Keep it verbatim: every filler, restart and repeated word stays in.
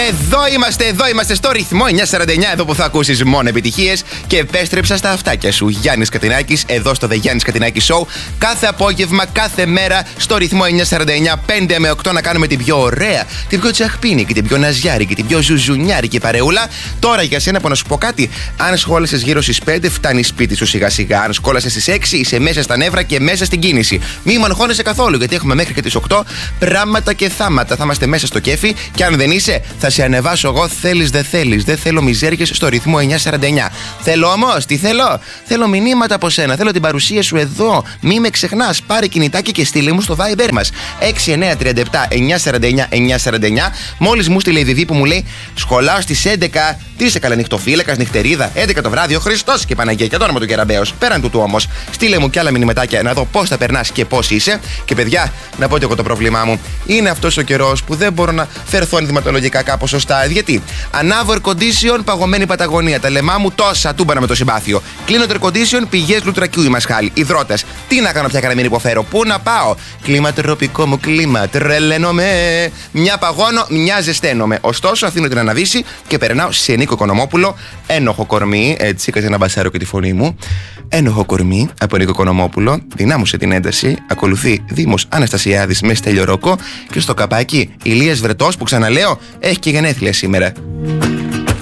Εδώ είμαστε, εδώ είμαστε στο ρυθμό εννιακόσια σαράντα εννιά, εδώ που θα ακούσεις μόνο επιτυχίες. Και επέστρεψα στα αυτάκια σου. Γιάννης Κατινάκης, εδώ στο The Γιάννης Κατινάκη Show. Κάθε απόγευμα, κάθε μέρα στο ρυθμό εννιακόσια σαράντα εννιά, πέντε με οκτώ, να κάνουμε την πιο ωραία, την πιο τσαχπίνικη, την πιο ναζιάρικη, την πιο ζουζουνιάρικη παρεούλα. Τώρα για σένα που να σου πω κάτι. Αν σχόλασες γύρω στις πέντε, φτάνει σπίτι σου σιγά σιγά. Αν σχόλασες στις έξι, είσαι μέσα στα νεύρα και μέσα στην κίνηση. Μη μανχώνεσαι καθόλου, γιατί έχουμε μέχρι και τις οκτώ πράγματα και θάματα. Θα είμαστε μέσα στο κέφι. Και αν δεν είσαι, θα σε ανεβάσω εγώ. Θέλεις, δεν θέλεις. Δεν θέλω μιζέριες στο ρυθμό εννιακόσια σαράντα εννιά. Θέλω όμως, τι θέλω. Θέλω μηνύματα από σένα. Θέλω την παρουσία σου εδώ. Μη με ξεχνάς. Πάρε κινητάκι και στείλε μου στο Viber μας. έξι εννιά τρία επτά εννιακόσια σαράντα εννιά εννιακόσια σαράντα εννιά. Μόλις μου στείλε η Βιβί που μου λέει σχολάω στις έντεκα. Τι είσαι καλά, νυχτοφύλακας, νυχτερίδα. έντεκα το βράδυ, ο Χριστός και Παναγία και το όνομα του Κεραμπέως. Πέραν του του όμως, στείλε μου κι άλλα μηνυματάκια να δω πώς θα περνάς και πώς είσαι. Και παιδιά, να πω ότι εγώ το πρόβλημά μου είναι αυτός ο καιρός που δεν μπορώ να φερθώ ενδυματολογικά κάπως σωστά. Γιατί ανάβω air condition, παγωμένη Παταγωνία. Τα λεμά μου τόσα τούμπανα με το συμπάθειο. Κλείνω το air condition, πηγές Λουτρακιού η Μασχάλη. Υδρότες. Τι να κάνω πια, να μην υποφέρω. Πού να πάω. Κλίμα τροπικό μου κλίμα. Τρελαίνομαι. Μια παγώνω, μια ζεσταίνομαι. Ωστόσο, αφήνω την αναβίση και περνάω σε Νίκο Οικονομόπουλο. Ένοχο κορμί. Έτσι, κάτσε να μπασάρω και τη φωνή μου. Ένοχο κορμί από Νίκο Οικονομόπουλο. Δυνάμωσε την ένταση. Ακολουθεί Δήμος Αναστασιάδης με Στέλιο Ρόκο. Και στο καπάκι Ηλίας Βρετός που, ξαναλέω, έχει και γενέθλια σήμερα.